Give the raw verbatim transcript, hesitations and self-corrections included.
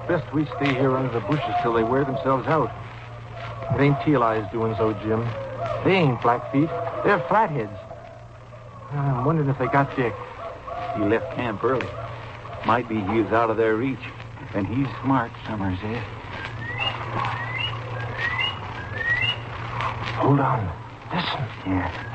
best we stay here under the bushes till they wear themselves out. It ain't Teal Eyes doing so, Jim. They ain't Blackfeet. They're Flatheads. I'm wondering if they got Dick. He left camp early. Might be he was out of their reach. And he's smart, Summers is. Hold on. Listen. Yeah.